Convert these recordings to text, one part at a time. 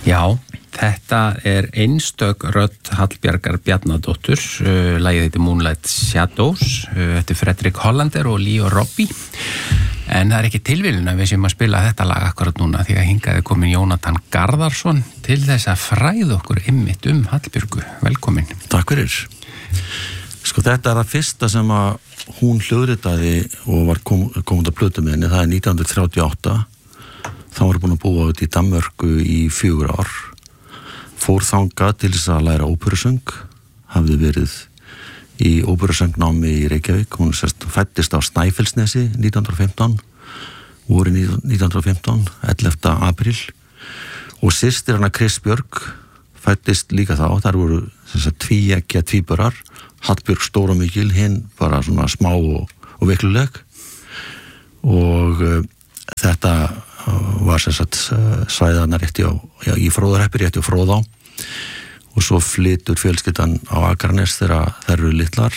Já, þetta einstök rödd Hallbjargar Bjarnadóttur, lagið heitir Moonlight Shadows, þetta Fredrik Hollander og Leo Robbie, en það ekki tilviljun að við séum að spila þetta lag akkurat núna því að hingað komin Jónatan Garðarsson til þess að fræða okkur einmitt Hallbjörgu. Velkomin. Takk fyrir. Sko þetta það fyrsta sem að hún hljóðritaði og var komið að plötu með henni, það 1938. Þá var búin að búa út í Danmörku í 4 ár. Fór þangað til þess að læra óperusöng, hafði verið í óperusöngnámi í Reykjavík. Hún fæddist á Snæfellsnesi 1915, voru 1915, 11. apríl. Og systir hennar Kristbjörg fæddist líka þá. Þar voru tvíeggja tvíburar, Hallbjörg stór og mikil, hinn bara svona smá og veikluleg. Og þetta var svæðana rétti í Fróðarhreppi, rétti á Fróðá, og svo flytur fjölskyldan á Akranes þegar þær eru litlar.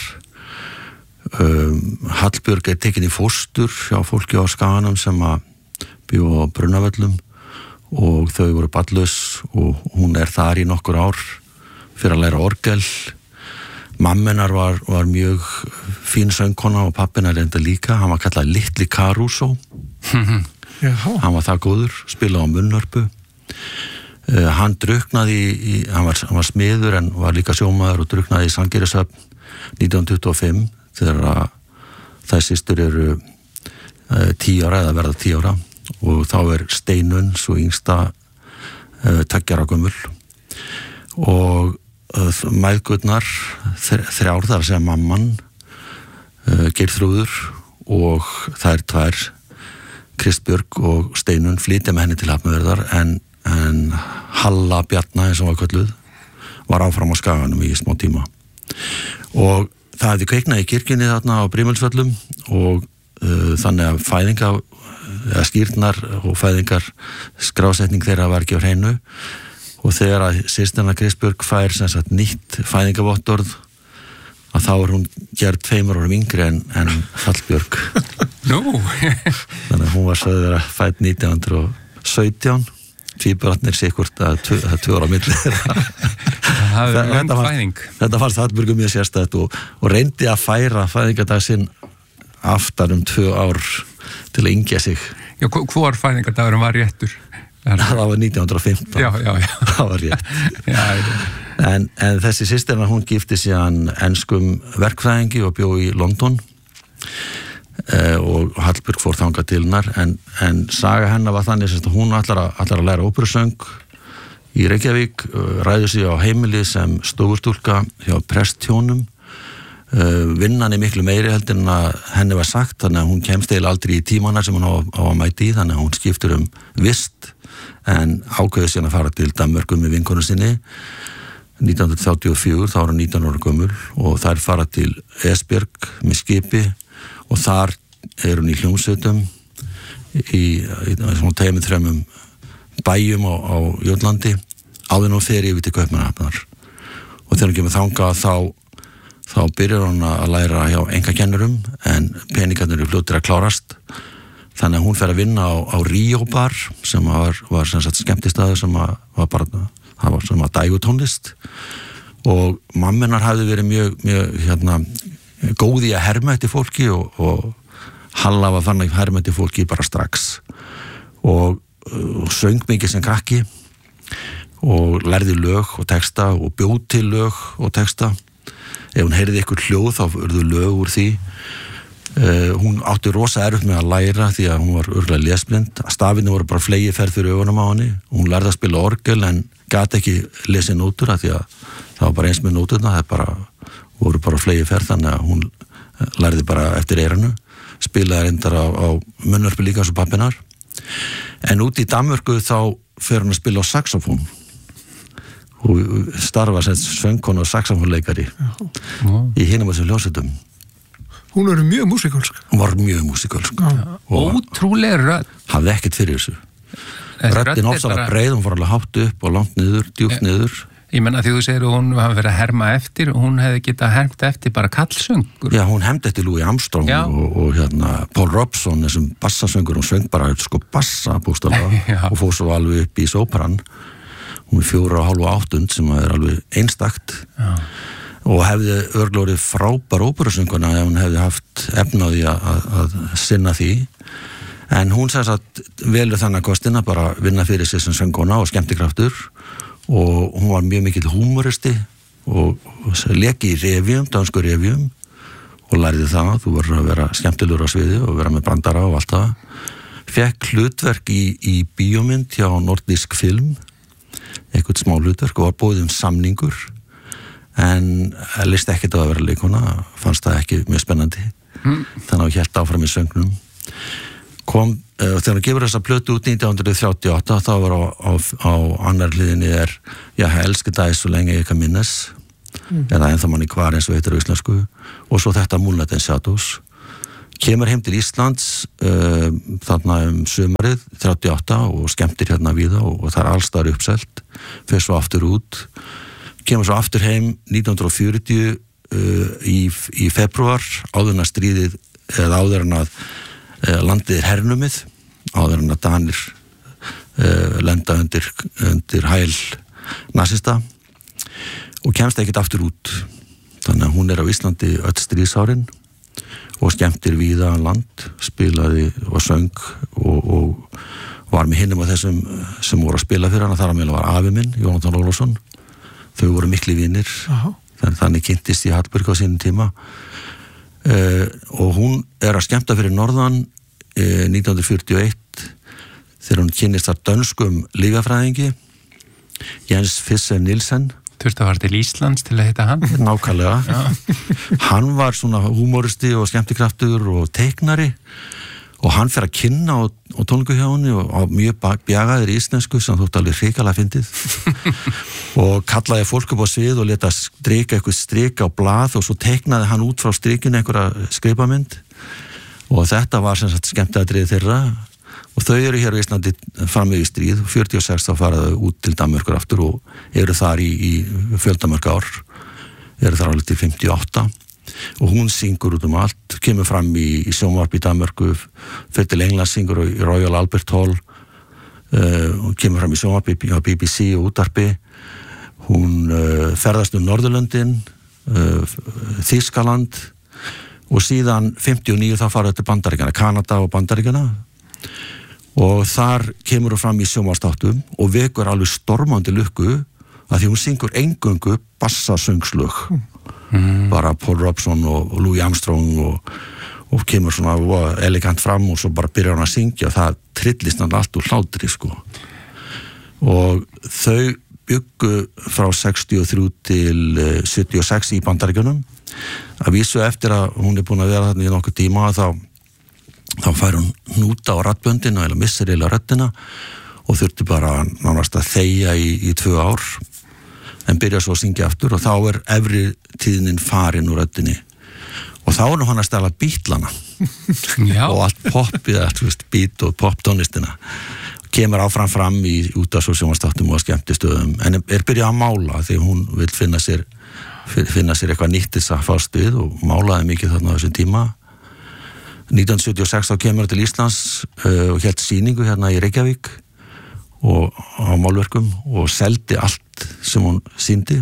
Hallbjörg tekin í fóstur hjá fólki á Skaganum sem að bjó á Brunnavöllum og þau voru barnlaus og hún þar í nokkur ár fyrir að læra orgel. Mammenar var mjög fín söngkona og pappina reynda líka, hann var kallað Litli Caruso. Hann var það góður, spilaði á munnhörpu. Hann drukknaði hann var smiður en var líka sjómaður og drukknaði í Sandgerðishöfn 1925 þegar þær systur eru 10 ára eða verða 10 ára og þá Steinunn svo yngsta 2 ára gömul og mæðgurnar 3 þar að segja mamman Geirþrúður og þær 2 Kristbjörg og Steinunn flytja með henni til Hafnarfjarðar en Halla Bjarna eins og var kölluð var áfram á Skaganum í smá tíma og það hefði kveiknað í kirkjunni þarna á Brimelsvöllum og þannig að fæðingar eða skýrnar og fæðingar skrásetning þeirra var ekki á hreinu og þegar að systirna Kristbjörg fær sem sagt nýtt fæðingavottorð að þá hún gerð 2 árum yngri en Hallbjörg. Þannig að hún var sögður að fædd 1917, tvíburatnir sikkurt að 2 ára milli. Þetta fannst Hallbjörgu mjög sérstætt og reyndi að færa fæðingardag sinn aftar 2 ár til að yngja sig. Já, hvor fæðingardagurinn var réttur? Það var 1915. Já. Það var rétt. En þessi systirna, hún gifti síðan enskum verkfræðingi og bjó í London og Hallbjörg fór þangað til hennar en saga hennar var þannig að hún ætlar að læra óperusöng í Reykjavík, ræður sig á heimili sem stofustúlka hjá presthjónum. Vinnan miklu meiri heldur en að henni var sagt, þannig að hún kemst eiginlega aldrei í tímana sem hún á að mæti í, þannig að hún skiptur vist en ákveður síðan að fara til Danmörku með vinkonu sinni 1934, þá var hún 19 ára gömul og þær fara til Esbjörg með skipi og þar hún í hljómsveitum í svona 2-3 bæjum á Jótlandi áður nú fer yfir til Kaupmannahafnar og þegar hún kemur þangað þá byrjar hún að læra hjá einkakennurum en peningarnir eru fljótir að klárast þannig að hún fer að vinna á Ríó bar sem var sem sagt skemmtistaður sem var bara það var svona dægutónlist og mammenar hafði verið mjög góð í að herma eftir fólki og Halla var fann að herma eftir fólki bara strax og söng mikið sem krakki og lærði lög og texta og bjóð til lög og texta ef hún heyrði ykkur hljóð þá urðu lög úr því hún átti rosa erfitt með að læra því að hún var örugglega lesblind stafirnir voru bara flegiferð fyrir augunum á henni hún lærði að spila orgel en gat ekki lesið nótur því að það var bara eins með nóturna það voru bara flegiferð þannig að hún lærði bara eftir eyranu spilaði reyndar á munnhörpu líka eins og pappinar en út í Danmörku þá fer hún að spila á saxofón og starfa sem söngkona og saxofónleikari í hinum þessum hljómsveitum. Hún mjög músíkölsk. Hún var mjög músíkölsk. Ótrúlega rödd. Hafði ekkert fyrir þessu. Röddin ofsalega breið, hún fór alveg hátt upp og langt niður, djúpt niður. Ég menna því þú segir að hún hafi verið að herma eftir hún hefði getað hermt eftir bara kallsöngur. Já, hún hermdi eftir Louis Armstrong og Paul Robson, þessum bassasöngur, hún söng bara bassa bústaflega og fór svo alveg upp í sóparan. hún 4,5 sem alveg einstakt og hefði örglórið frábær óperusönguna ef hún hefði haft efnaði að sinna því, en hún sem sagt velur þannig kostina bara vinna fyrir sig sem söngkona og skemmtikraftur, og hún var mjög mikill húmoristi og leki í revíum, dansku revíum, og lærði það, þú verður að vera skemmtilegur á sviði og vera með brandara og allt það. Fekk hlutverk í bíómynd hjá Nordisk Film, eitthvað smá hlutverk, og var boðið samningur, en list ekkert að vera leikona, fannst það ekki mjög spennandi, þannig að hélt áfram í söngnum. Þegar hann gefur þessa plötu út 1938, þá var á annar hliðinni ég elski það svo lenge ég kan minnes, eða ennþá manni hvar eins og heitir á íslensku, og svo þetta Moonlight Shadows. Kemur heim til Íslands þarna sumarið 38 og skemmtir hérna víða og það allstaðar uppselt, fer svo aftur út, kemur svo aftur heim 1940 í februar, áður en að stríðið, eða áður en að landið hernumið, áður en að Danir lenda undir hæl nasista, og kemst ekkert aftur út. Þannig að hún á Íslandi öll stríðsárin og skemmtir víða land, spilaði og söng og var með hinum af þessum sem voru að spila fyrir hana, þar að meðal var afi minn, Jónatan Ólafsson. Þau voru mikli vinir, þannig kynntist ég Hallbjörg á sínum tíma, og hún að skemmta fyrir norðan 1941 þegar hún kynnist þar dönskum lífafræðingi Jens Fischer Nielsen. Þurfti að fara til Íslands til að hitta hann? Nákvæmlega. Hann var svona húmoristi og skemmtikraftur og teiknari, og hann fer að kynna á tónleiku hjá henni og á mjög bjagaðir íslensku sem þótt alveg hrikalega fyndið og kallaði fólk upp á svið og leta strika eitthvað strik á blað og svo teiknaði hann út frá strikinu einhverja skrifamynd, og þetta var sem sagt skemmtiatriði þeirra, og þau hér á Íslandi fram með í stríð. 46 þá faraðu út til Danmörkur aftur og eru þar í fjöldamörg ár, eru þar alveg til 58, og hún syngur út allt, kemur fram í sjónvarp í Danmörku, fer til England, syngur í Royal Albert Hall, hún kemur fram í sjónvarp á BBC og útvarpi, hún ferðast Norðurlöndin, Þýskaland, og síðan 59 þá faraðu til Bandaríkjana, Kanada og Bandaríkjana, og þar kemur hún fram í sjónvarpsþáttum og vekur alveg stormandi lukku að því hún syngur eingöngu bassasöngslög, bara Paul Robson og Louis Armstrong, og kemur svona elegant fram og svo bara byrjar hún að syngja, og það trillist hann allt úr hlátri sko. Og þau byggu frá 63 til 76 í Bandaríkjunum, að vísu eftir að hún búin að vera þarna í nokkuð tíma, þá fær hún hnúta á raddböndina eða missir eiginlega röddina og þurfti bara nánast að þegja í 2 ár, en byrja svo að syngja aftur, og þá efri tíðnin farin úr röddinni, og þá hann að stela Beatlana og allt poppið, beat og poptónlistina, kemur fram í útvarps- og sjónvarpsþáttum og skemmtistöðum, en byrjað að mála því hún vil finna sér eitthvað nýtt þess að fást við, og málaði mikið þarna á þessum tíma. 1976 þá kemur til Íslands og hélt sýningu hérna í Reykjavík og á málverkum og seldi allt sem hún sýndi,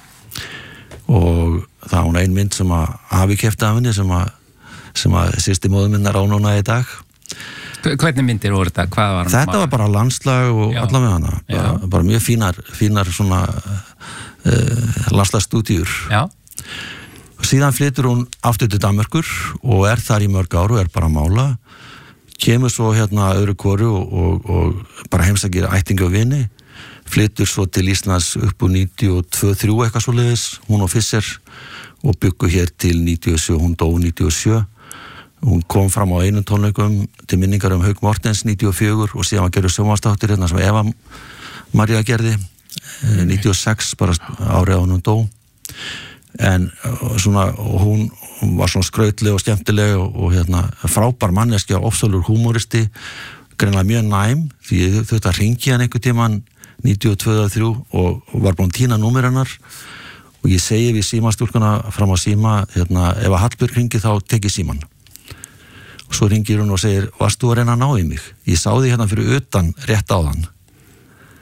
og það var hún ein mynd sem að hafi keypt af henni sem að sýsti móður minnar á núna í dag. Hvernig myndir voru þetta? Hvað var hann? Þetta var bara landslag og allavega hana, bara mjög fínar svona landslagsstúdíur. Já. Síðan flytur hún aftur til Danmörkur og þar í mörg ár og bara að mála, kemur svo hérna öðru hvoru og bara heimsækir ættingi og vini, flytur svo til Íslands upp úr 92-3 eitthvað svoleiðis, hún og Fischer, og byggu hér til 97, hún dó 97. Hún kom fram á einum tónleikum til minningar Hauk Mortens 94 og síðan var gerður sjónvarpsþáttur hérna sem Eva María gerði 96, bara árið á hún dó. En svona, hún var svona skrautleg og skemmtileg og hérna frábær manneskja, ofsalur húmoristi, greinilega mjög næm, því ég þurfti að hringja hann einhver tímann 92-3 og var búin að týna númer hennar, og ég segi við símastúlkuna fram á síma, hérna, ef að Hallbjörg hringi þá tek ég síman, og svo hringir hún og segir, varst þú að reyna að ná í mig? Ég sá þig hérna fyrir utan rétt áðan.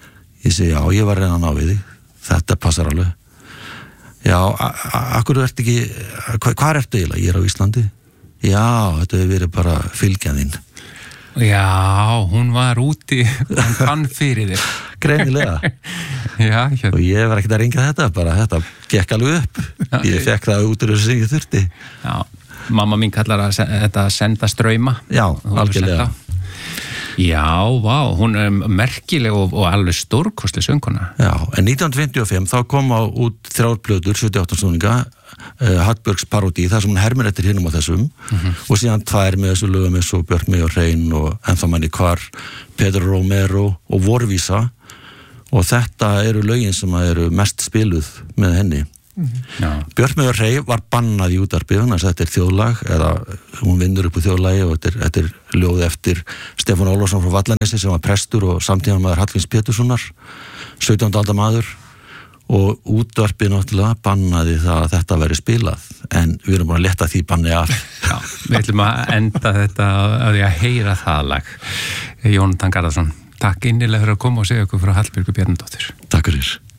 Ég segi, já, ég var reyna að ná við þig, þetta passar alveg. Já, akkur ertu ekki, hvað ertu eiginlega? Ég á Íslandi. Já, þetta hefur verið bara fylgjan þín. Já, hún var úti, hún fann fyrir þér. Greinilega. Já, og ég var ekkert að ringja þetta, bara þetta gekk alveg upp. Ég fekk það út úr þessu sem ég þurfti. Já, mamma mín kallar þetta að senda strauma. Já, algjörlega. Já, vá, hún merkileg og alveg stórkostleg söngkona. Já, en 1925 þá kom á út 3 plötur, 78 snúninga, Hallbjörgs parodí, þar sem hún hermir eftir hinum á þessum, og síðan 2 með þessu lögum eins og Björk mig og Hrein og Ennþá manni hvar, Pedro Romero og Vorvísa, og þetta eru lögin sem eru mest spiluð með henni. Björk mig og Hrein var bannað í útvarpi, þetta er þjóðlag, eða hún vinnur upp úr þjóðlagi, og þetta er ljóð eftir Stefán Ólafsson frá Vallanesi sem var prestur og samtímamaður Hallgríms Péturssonar, 17. aldar maður, og útvarpi náttúrulega bannaði það að þetta veri spilað, en við erum bara að leta því banni af. Já, við ætlum að enda þetta að heyra það lag. Jónatan Garðarsson, takk innilega fyrir að koma og segja okkur frá Hallbjörgu Bjarnadóttur. Takk fyrir.